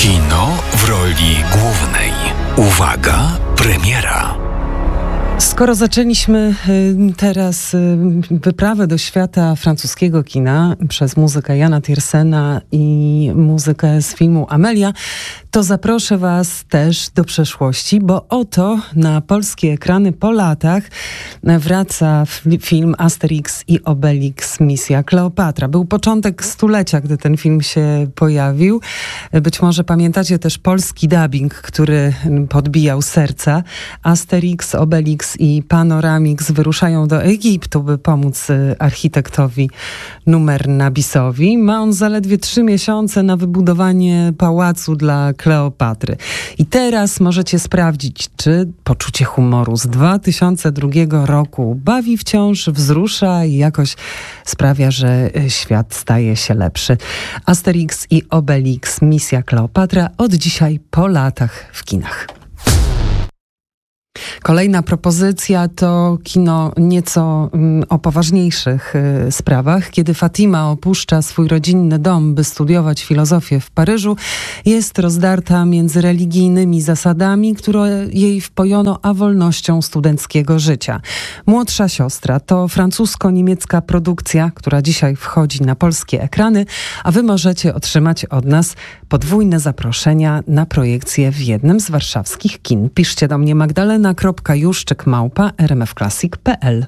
Kino w roli głównej. Uwaga, premiera. Skoro zaczęliśmy teraz wyprawę do świata francuskiego kina przez muzykę Jana Tiersena i muzykę z filmu Amelia, to zaproszę Was też do przeszłości, bo oto na polskie ekrany po latach wraca film Asterix i Obelix Misja Kleopatra. Był początek stulecia, gdy ten film się pojawił. Być może pamiętacie też polski dubbing, który podbijał serca. Asterix, Obelix i Panoramix wyruszają do Egiptu, by pomóc architektowi Numer Nabisowi. Ma on zaledwie 3 miesiące na wybudowanie pałacu dla Kleopatry. I teraz możecie sprawdzić, czy poczucie humoru z 2002 roku bawi wciąż, wzrusza i jakoś sprawia, że świat staje się lepszy. Asterix i Obelix Misja Kleopatra od dzisiaj po latach w kinach. Kolejna propozycja to kino nieco o poważniejszych sprawach. Kiedy Fatima opuszcza swój rodzinny dom, by studiować filozofię w Paryżu, jest rozdarta między religijnymi zasadami, które jej wpojono, a wolnością studenckiego życia. Młodsza siostra to francusko-niemiecka produkcja, która dzisiaj wchodzi na polskie ekrany, a wy możecie otrzymać od nas podwójne zaproszenia na projekcję w jednym z warszawskich kin. Piszcie do mnie magdalena.juszczyk@rmfclassic.pl.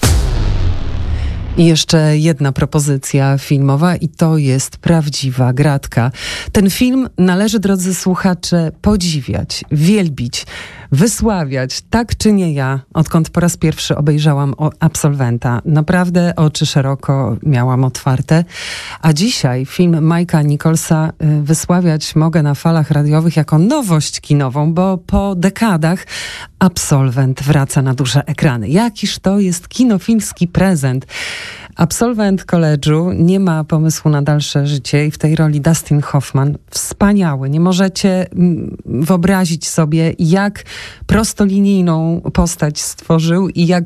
I jeszcze jedna propozycja filmowa i to jest Prawdziwa Gratka. Ten film należy, drodzy słuchacze, podziwiać, wielbić, wysławiać. Tak czynię ja, odkąd po raz pierwszy obejrzałam Absolwenta. Naprawdę oczy szeroko miałam otwarte. A dzisiaj film Mike'a Nicholsa wysławiać mogę na falach radiowych jako nowość kinową, bo po dekadach Absolwent wraca na duże ekrany. Jakiż to jest kinofilski prezent. Absolwent college'u nie ma pomysłu na dalsze życie i w tej roli Dustin Hoffman wspaniały. Nie możecie wyobrazić sobie, jak prostolinijną postać stworzył i jak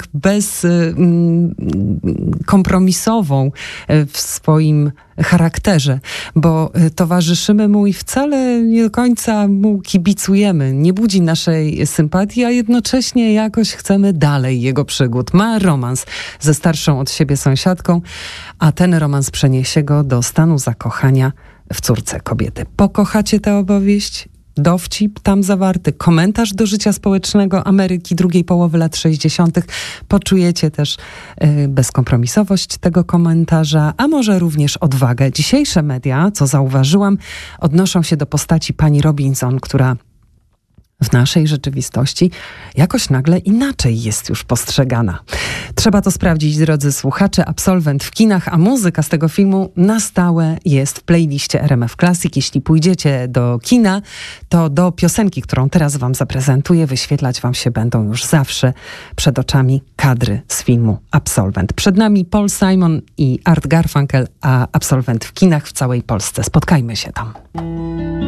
bezkompromisową w swoim charakterze, bo towarzyszymy mu i wcale nie do końca mu kibicujemy. Nie budzi naszej sympatii, a jednocześnie jakoś chcemy dalej jego przygód. Ma romans ze starszą od siebie sąsiadką, a ten romans przeniesie go do stanu zakochania w córce kobiety. Pokochacie tę opowieść? Dowcip tam zawarty, komentarz do życia społecznego Ameryki drugiej połowy lat 60. Poczujecie też bezkompromisowość tego komentarza, a może również odwagę. Dzisiejsze media, co zauważyłam, odnoszą się do postaci pani Robinson, która w naszej rzeczywistości jakoś nagle inaczej jest już postrzegana. Trzeba to sprawdzić, drodzy słuchacze. Absolwent w kinach, a muzyka z tego filmu na stałe jest w playliście RMF Classic. Jeśli pójdziecie do kina, to do piosenki, którą teraz wam zaprezentuję, wyświetlać wam się będą już zawsze przed oczami kadry z filmu Absolwent. Przed nami Paul Simon i Art Garfunkel, a Absolwent w kinach w całej Polsce. Spotkajmy się tam.